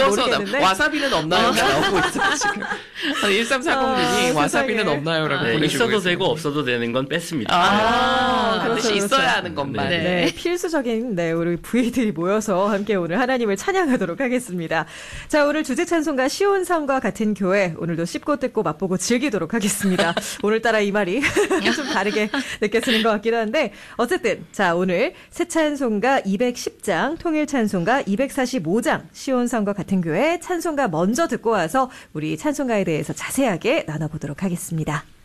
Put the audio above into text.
모르겠는데. 와사비는 없나요? 나오고 있어요, 지금. 1340님이 와사비는 없나요?라고 네, 보내주고 있어도 있습니다. 되고 없어도 되는 건 뺐습니다. 반드시 그렇죠, 있어야 그렇죠. 하는 것만. 네, 필수적인 우리 부위들이 모여서 함께 오늘 하나님을 찬양하도록 하겠습니다. 자, 오늘 주제 찬송가 시온성과 같은 교회 오늘도 씹고 뜯고 맛보고 즐기도록 하겠습니다. 오늘따라 이 말이 좀 다르게 느껴지는 것 같기도 한데 어쨌든 자, 오늘 새 찬송가 210장, 통일 찬송가 245장, 시온성과 같은 교회 찬송가 먼저 듣고 와서 우리 찬송가에 대해서 자세하게 나눠보도록 하겠습니다.